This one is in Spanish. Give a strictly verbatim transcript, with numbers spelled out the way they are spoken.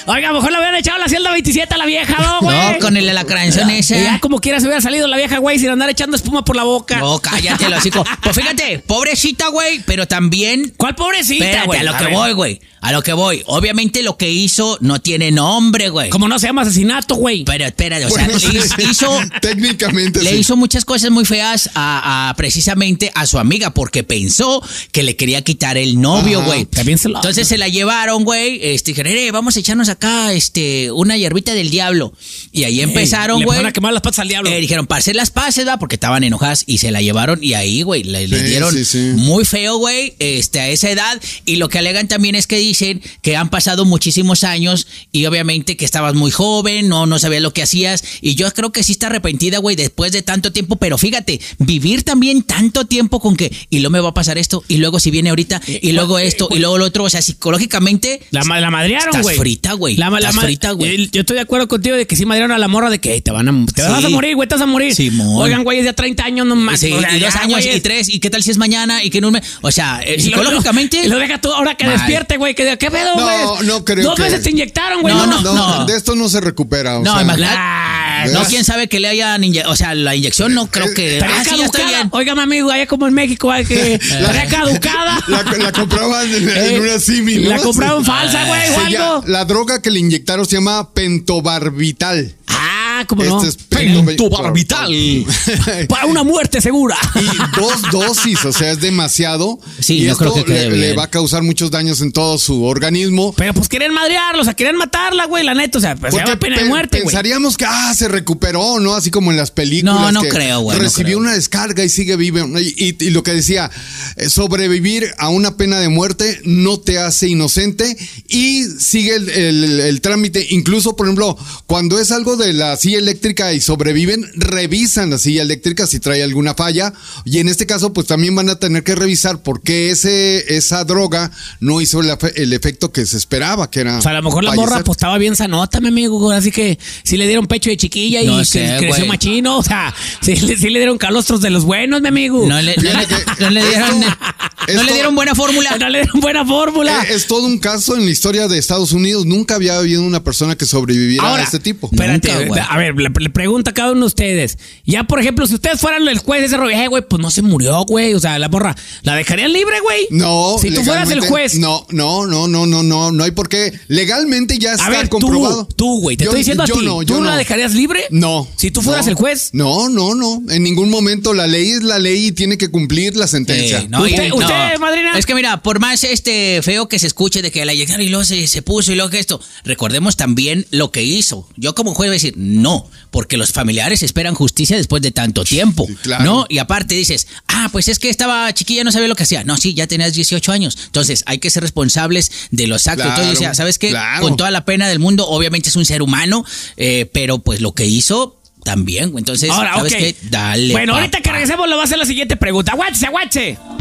Oiga, a lo mejor le hubieran echado la celda veintisiete a la vieja, ¿no, güey? No, con el alacranzón ese. Ya como quiera se hubiera salido la vieja, güey, sin andar echando espuma por la boca. No, cállate, lo hocico. Pues fíjate, pobrecita, güey, pero también... ¿Cuál pobrecita, güey? A lo A que ver. voy, güey. A lo que voy. Obviamente lo que hizo no tiene nombre, güey. Como no se llama asesinato, güey. Pero espérate, o sea, Bueno, sí, hizo... técnicamente Le sí. hizo muchas cosas muy feas a, a precisamente a su amiga porque pensó que le quería quitar el novio, Ajá. güey. También se lo- Entonces se la llevaron, güey. Este, dijeron, "Eh, vamos a echarnos acá este, una hierbita del diablo. Y ahí empezaron, Le güey. fueron a quemar las patas al diablo. Eh, dijeron, para hacer las paces, ¿va? Porque estaban enojadas y se la llevaron y ahí, güey, le, le Sí, dieron sí, sí. muy feo, güey, este, a esa edad. Y lo que alegan también es que dicen que han pasado muchísimos años y obviamente que estabas muy joven, no, no sabías lo que hacías. Y yo creo que sí está arrepentida, güey, después de tanto tiempo. Pero fíjate, vivir también tanto tiempo con que, y luego me va a pasar esto, y luego si viene ahorita, y luego esto, y luego lo otro. O sea, psicológicamente... La, ma- la madrearon, Estás güey. frita, güey. La, ma- la Estás ma- frita, güey. Yo estoy de acuerdo contigo de que sí madrearon a la morra de que "Ey, te van a, te Sí. vas a morir, güey, te vas a morir. Simón. Oigan, güey, es de treinta años nomás. Sí, O sea, y dos ya, años, güey, y tres, y qué tal si es mañana, y que en un mes. O sea, eh, y lo- psicológicamente... Y lo deja tú ahora que Mal. despierte, güey. Que, ¿Qué pedo, No, güey? no creo Dos que- veces te inyectaron, güey. No, No, no, No, no. de esto no se recupera. O No, sea, imagínate. Ah, No, ¿ves? quién sabe que le hayan inyectado. O sea, la inyección no creo que. Estaría Ah, sí, ya estoy caducada. bien. Óigame, amigo, allá como en México, hay que estaría caducada. La, la compraban en, Eh, en una simi, ¿no? La compraron Sí. falsa, güey, o Se llama- algo. La droga que le inyectaron se llama pentobarbital. Ah, cómo no. Este es pento- Pentobarbital. Para una muerte segura. Y dos dosis, o sea, es demasiado. Sí, y no esto creo que quede le, le bien. va a causar muchos daños en todo su organismo. Pero pues querían madrearla, o sea, querían matarla, güey, la neta. O sea, pues se Porque llama pena de pe- muerte, güey. pensaríamos que ah, se recuperó, ¿no? Así como en las películas. No, no que creo, güey, no Recibió creo. una descarga y sigue vivo. Y, y- y lo que decía, eh, sobrevivir a una pena de muerte no te hace inocente y sigue el, el- el trámite. Incluso, por ejemplo, cuando es algo de la silla eléctrica y sobreviven, revisan la silla eléctrica si trae alguna falla. Y en este caso, pues también van a tener que revisar por qué ese, esa droga no hizo el, efe- el efecto que se esperaba, que era O sea, a lo mejor la fallecer. morra pues estaba bien sanota, mi amigo, así que sí le dieron pecho de chiquilla y No que sé, creció güey. machino, o sea, sí, le- sí le dieron calostros de los buenos, mi amigo. No le, no le- Fíjate que no le dieron. esto- no esto- le dieron buena fórmula. No le dieron buena fórmula. Eh, Es todo un caso en la historia de Estados Unidos. Nunca había habido una persona que sobreviviera Ahora, a este tipo. espérate, Nunca, güey. a ver, le, le pregunto a cada uno de ustedes. Ya, por ejemplo, si ustedes fueran el juez de ese rollo, eh, güey, pues no se murió, güey. O sea, la morra, ¿la dejarían libre, güey? No, Si tú fueras el legalmente, juez. No, no, no, no, no, no, no hay por qué. Legalmente ya está A ver, comprobado. tú, tú, güey, te Yo- estoy diciendo yo a ti. no, ¿Tú yo la no. dejarías libre? No. Si tú fueras no. el juez. No, no, no. En ningún momento la ley es la ley y tiene que cumplir la sentencia. Eh, no, ¿Usted- y- usted, madrina? Es que mira, por más este feo que se escuche de que la inyectaron y luego se, se puso y luego que esto, recordemos también lo que hizo. Yo como juez voy a decir, no, porque los familiares esperan justicia después de tanto tiempo. Sí, claro. ¿No? Y aparte dices, ah, pues es que estaba chiquilla, no sabía lo que hacía. No, sí, ya tenías dieciocho años. Entonces hay que ser responsables de los actos. Claro, Entonces yo decía, ¿sabes qué? claro. Con toda la pena del mundo, obviamente es un ser humano, eh, pero pues lo que hizo también. Entonces, Ahora, ¿sabes ok. qué? Dale. Bueno, ahorita que papá. regresemos le voy a hacer la siguiente pregunta. Aguáchese, aguáchese.